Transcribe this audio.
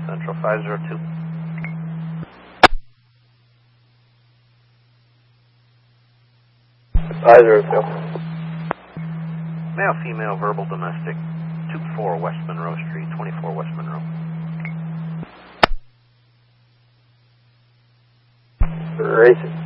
Central 502. Male, female, verbal, domestic, 24 West Monroe Street, 24 West Monroe. Racing.